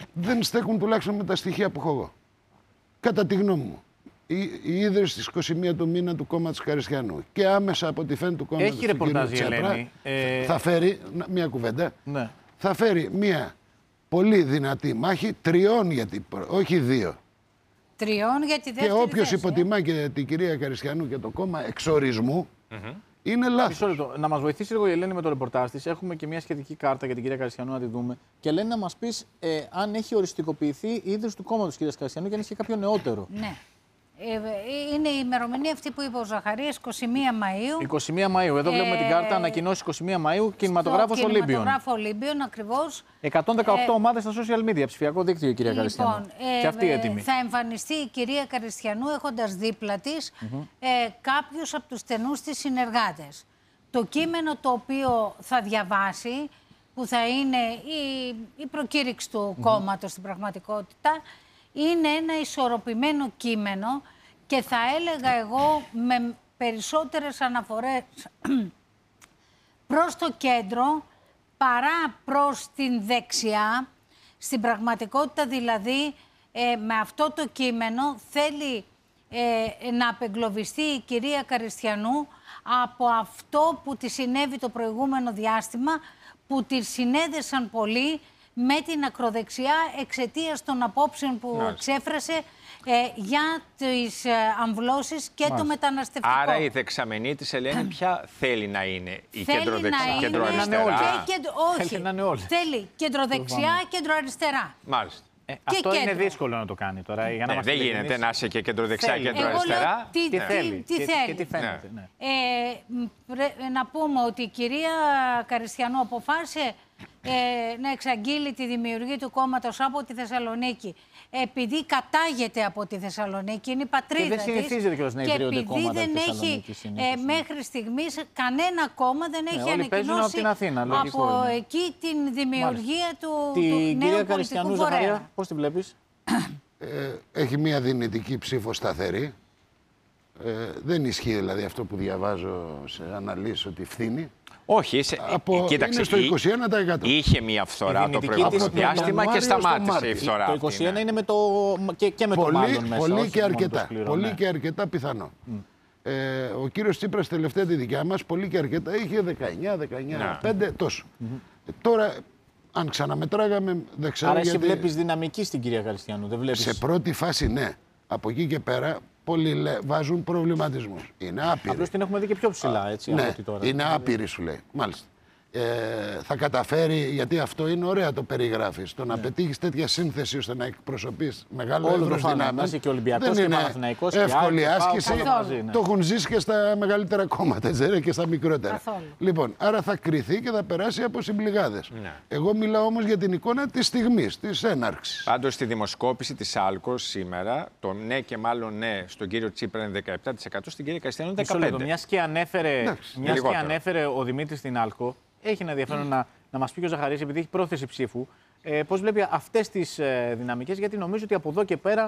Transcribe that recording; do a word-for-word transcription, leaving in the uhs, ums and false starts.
δεν στέκουν τουλάχιστον με τα στοιχεία που έχω εγώ. Κατά τη γνώμη μου. Η, η ίδρυση της είκοσι μία του μήνα του κόμματος Καριστιανού και άμεσα από τη φέν του κόμματος του κ. Τσίπρα ε... θα φέρει, μια κουβέντα, ναι. θα φέρει μια πολύ δυνατή μάχη τριών, γιατί, όχι δύο. Τριών για τη δεύτερη Και όποιος θέση, υποτιμά ε? και την κυρία Καριστιανού και το κόμμα εξορισμού, mm-hmm. είναι λάθος. Να μας βοηθήσει λίγο η Ελένη με το ρεπορτάζ της. Έχουμε και μια σχετική κάρτα για την κυρία Καριστιανού να τη δούμε. Και Ελένη, να μας πεις ε, αν έχει οριστικοποιηθεί η ίδρυση του κόμματος κυρίας Καριστιανού και αν έχει κάποιο νεότερο. Ναι. Είναι η ημερομηνία αυτή που είπε ο Ζαχαρίας, είκοσι μία Μαΐου. είκοσι μία Μαΐου. Εδώ βλέπουμε ε... την κάρτα, ανακοινώσει είκοσι μία Μαΐου, κινηματογράφος Ολύμπιον. Κινηματογράφο Ολύμπιον, ακριβώς. εκατόν δεκαοκτώ ε... ομάδες στα social media, ψηφιακό δίκτυο, η κυρία λοιπόν, Καριστιανού. Ε... Και αυτή έτοιμη. Θα εμφανιστεί η κυρία Καριστιανού έχοντας δίπλα της mm-hmm. ε, κάποιους από τους στενούς της συνεργάτες. Το κείμενο το οποίο θα διαβάσει, που θα είναι η, η προκήρυξη του mm-hmm. κόμματος στην πραγματικότητα, είναι ένα ισορροπημένο κείμενο και θα έλεγα εγώ με περισσότερες αναφορές προς το κέντρο παρά προς την δεξιά. Στην πραγματικότητα δηλαδή ε, με αυτό το κείμενο θέλει ε, να απεγκλωβιστεί η κυρία Καριστιανού από αυτό που τη συνέβη το προηγούμενο διάστημα, που τη συνέδεσαν πολύ με την ακροδεξιά εξαιτίας των απόψεων που Μάλιστα. εξέφρασε ε, για τις ε, αμβλώσεις και Μάλιστα. το μεταναστευτικό. Άρα η δεξαμενή της Ελένη ποια θέλει να είναι, η κεντροδεξιά, κεντροαριστερά. Όχι, θέλει κεντροδεξιά, κεντροαριστερά. Μάλιστα. Ε, αυτό κέντρο. Είναι δύσκολο να το κάνει τώρα. Για να ναι, δεν γίνεται να είσαι και κεντροδεξιά και κεντροαριστερά. Τι, τι θέλει. Τι, τι θέλει. Και τι φαίνεται. Ναι. Ε, πρέ, να πούμε ότι η κυρία Καριστιανού αποφάσισε ε, να εξαγγείλει τη δημιουργία του κόμματος από τη Θεσσαλονίκη. Επειδή κατάγεται από τη Θεσσαλονίκη, είναι η πατρίδα της. Και δεν συνηθίζεται κιόλας να ιδρύονται κόμματα δεν έχει ε, μέχρι στιγμής κανένα κόμμα δεν έχει ναι, ανακοινώσει από, Αθήνα, από εκεί την δημιουργία Μάλιστα. του, τη, του νέου κυρία Καριστιανού Ζαχαρία, πώς τη βλέπεις? Ε, έχει μια δυνητική ψήφο σταθερή. Ε, δεν ισχύει δηλαδή αυτό που διαβάζω σε αναλύσεις ότι φθήνει. Όχι, σε... από... κοίταξε, είναι στο είκοσι ένα τοις εκατό. Είχε μια φθορά το προηγούμενο διάστημα και σταμάτησε η φθορά. Το είκοσι ένα είναι με το... και, και με πολύ, το μάλλον μέσα. Πολύ, και αρκετά, σκληρό, πολύ ναι. και αρκετά πιθανό. Mm. Ε, ο κύριος Τσίπρας τελευταία τη δικιά μας, πολύ και αρκετά, είχε δεκαεννιά, δεκαεννιά, πέντε τόσο. Mm-hmm. Ε, τώρα, αν ξαναμετράγαμε, δεν ξέρω. Άρα γιατί... εσύ βλέπεις δυναμική στην κυρία Καριστιανού, δεν βλέπεις... Σε πρώτη φάση ναι. Από εκεί και πέρα, πολλοί λέ, βάζουν προβληματισμούς. Είναι άπειροι. Απλώς την έχουμε δει και πιο ψηλά, έτσι, ναι, από ό,τι τώρα. Είναι άπειρη, σου λέει. Μάλιστα. Ε, θα καταφέρει, γιατί αυτό είναι ωραία το περιγράφεις, το να ναι. πετύχεις τέτοια σύνθεση ώστε να εκπροσωπείς μεγάλο εύρος δυνάμεων. Και Ολυμπιακός και Παναθηναϊκός. Εύκολη άσκηση. Μαζί, ναι. Το έχουν ζήσει και στα μεγαλύτερα κόμματα, έτσι, και στα μικρότερα. Καθόλου. Λοιπόν, άρα θα κριθεί και θα περάσει από συμπληγάδες. Ναι. Εγώ μιλάω όμως για την εικόνα της στιγμής, της έναρξης. Πάντως στη δημοσκόπηση της Άλκος σήμερα, το ναι και μάλλον ναι στον κύριο Τσίπρα είναι δεκαεπτά τοις εκατό, στην κυρία Καριστιανού είναι δεκαπέντε τοις εκατό. Μιας και ανέφερε, μιας και ανέφερε ο Δημήτρης στην Άλκο. Έχει ένα ενδιαφέρον mm. να, να μας πει και ο Ζαχαρίας, επειδή έχει πρόθεση ψήφου, ε, πώς βλέπει αυτές τις ε, δυναμικές, γιατί νομίζω ότι από εδώ και πέρα